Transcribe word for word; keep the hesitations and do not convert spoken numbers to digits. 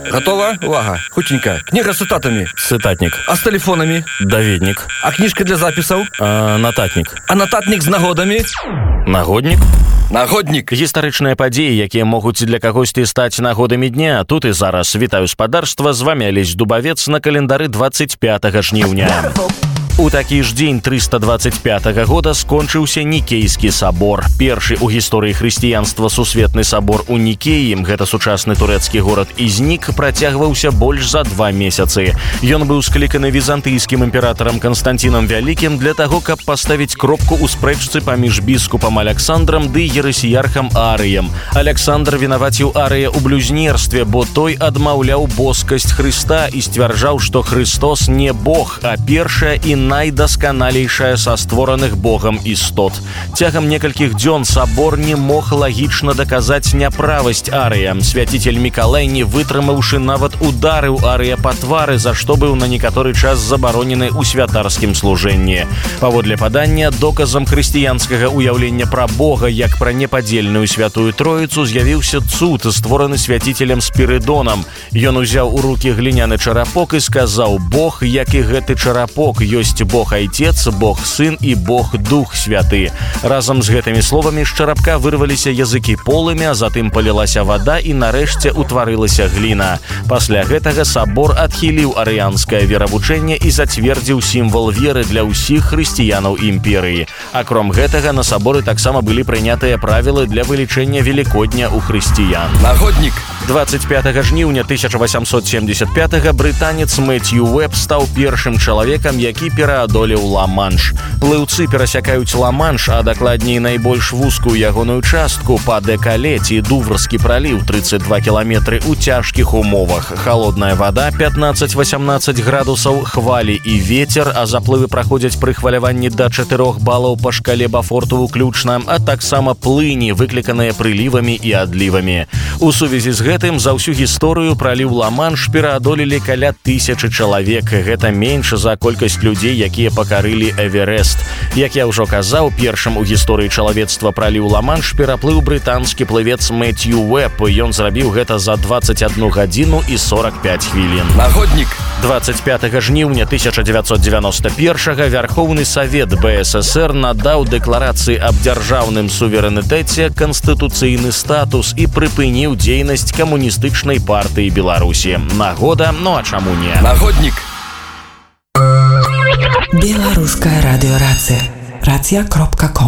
Готова? Увага. Хутенько. Книга с цитатами. Цитатник. А с телефонами? Даведник. А книжка для записаў? А, нататник. А нататник з нагодамі? Нагодник. Нагоднік. Гістарычныя падзеі, якія могуць для кагосьці стаць нагодамі дня. Тут і зараз вітаю спадарства, з вами Алесь Дубавец на календары двадцать пятага жніўня. У такі ж дзень трыста двадцать пятага года скончыўся Нікейскі сабор. Першы ў гісторыі хрысціянства сусветны сабор у Нікеі, гэта сучасны турэцкі горад Ізнік, працягваўся больш за два месяцы. Ён быў скліканы візантыйскім імператарам Канстантінам Вялікім для таго, каб паставіць кропку ў спрэчцы паміж біскупам Аляксандрам ды ересіярхам Арыем. Аляксандр вінаваціў Арыя ў блюзнерстве, бо той адмаўляў боскасць Хрыста і сцвярджаў, што Христос не Бог, а першая і найдасканалейшая са створаных Богам істот. Цягам некалькіх дзён сабор не мог лагічна даказаць няправасць Арыя. Свяціцель Мікалай, не вытрымаўшы, нават ударыў Арыя па твары, за што быў на некаторы час забаронены ў святарскім служэнні. Паводле падання, доказам хрысціянскага ўяўлення пра Бога як пра непадзельную святую Троіцу з'явіўся цуд, створаны свяціцелем Спірыдонам. Ён узяў у рукі гліняны чарапок і сказаў: «Бог, як і гэты чарапок, ёсць Бог Айцец, Бог Сын і Бог Дух Святы». Разам з гэтымі словамі з чарапка вырваліся языкі полымя, затым палілася вада і нарэшце утварылася гліна. Пасля гэтага сабор адхіліў арыянскае веравучэнне і зацвердзіў сімвал веры для ўсіх хрысціянаў імперыі. Акром гэтага, на саборы таксама былі прынятыя правілы для вылічэння Велікодня ў хрысціян. Нагоднік. двадцать пятага жніўня тысяча восемьсот семьдесят пятага брытанец Мэцью Уэб стаў першым чалавекам, які пераадолеў Ла-Манш. Плыўцы перасякаюць Ла-Манш, а дакладней найбольш вузкую ягоную частку па Дэкале ці Дуврскі праліў тридцать два кіламетры ў цяжкіх умовах. Халодная вада пятнаццаць-васямнаццаць градусаў, хвалі і вецер, а заплывы праходзяць пры хваляванні да чатырох балаў па шкале Бафорту ўключна, а таксама плыні, выкліканыя прылівамі і адлівамі. У сувязі з гэтым за ўсю гісторыю праліў Ла-Манш пераадолелі каля тысячы чалавек. Гэта менш за колькасць людзей, якія пакарылі Эверест. Як я ўжо казаў, першым у гісторыі чалавецтва праліў Ла-Манш пераплыў брытанскі плывец Мэцью Уэб. Ён зрабіў гэта за двадцать одну гадзіну і сорок пять хвілін. Нагоднік. двадцать пятага жніўня тысяча дзевяцьсот дзевяноста першага Вярхоўны Савет Бэ Эс Эс Эр надаў дэкларацыі аб дзяржаўным суверэнітэце канстытуцыйны статус і прыпыніў дзейнасць камуністычнай партыі Беларусі. Нагода, ну а чаму не? Нагоднік. Беларуская радыёрацыя. Рацыя кропка ком